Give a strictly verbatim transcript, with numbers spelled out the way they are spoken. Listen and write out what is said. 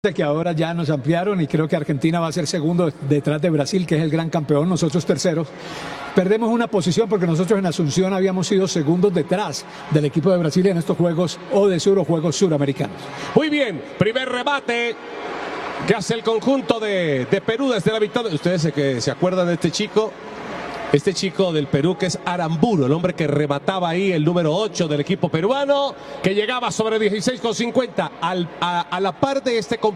Que ahora ya nos ampliaron y creo que Argentina va a ser segundo detrás de Brasil, que es el gran campeón, nosotros terceros. Perdemos una posición porque nosotros en Asunción habíamos sido segundos detrás del equipo de Brasil en estos Juegos o de Sur o Juegos Suramericanos. Muy bien, primer remate que hace el conjunto de, de Perú desde la victoria. Ustedes se, que se acuerdan de este chico, este chico del Perú que es Aramburu, el hombre que remataba ahí, el número ocho del equipo peruano, que llegaba sobre dieciséis con cincuenta al, a, a la par de este